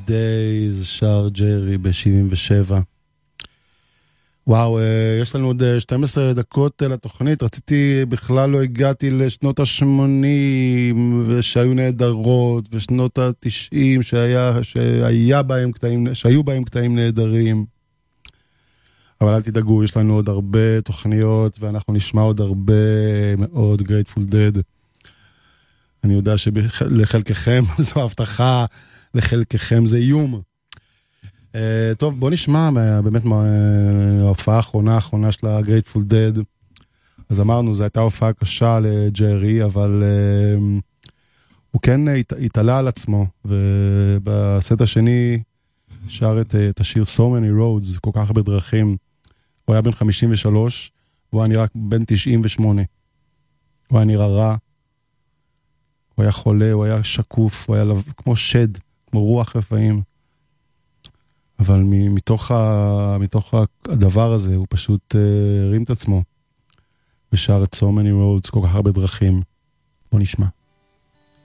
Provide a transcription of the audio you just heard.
Days, שר ג'רי ב-77. וואו, יש לנו עוד 12 דקות לתוכנית. רציתי, בכלל לא הגעתי לשנות ה-80 שהיו נהדרות, ושנות ה-90 שהיו בהם קטעים נהדרים. אבל אל תדאגו, יש לנו עוד הרבה תוכניות, ואנחנו נשמע עוד הרבה מאוד Grateful Dead. אני יודע שלחלקכם זו הבטחה, לחלקכם זה איום. טוב, בוא נשמע באמת ההופעה האחרונה של ה-Grateful Dead. אז אמרנו, זו הייתה הופעה קשה לג'רי, אבל הוא כן התעלה על עצמו, ובסט השני שר את השיר So Many Roads, כל כך הרבה דרכים. הוא היה בן 53, והוא היה נראה בן 98. הוא היה נראה רע, הוא היה חולה, הוא היה שקוף, הוא היה כמו שד, כמו רוח רפאים. אבל מתוך הדבר הזה, הוא פשוט הרים את עצמו, ושר את So Many Roads, כל כך הרבה דרכים. בוא נשמע.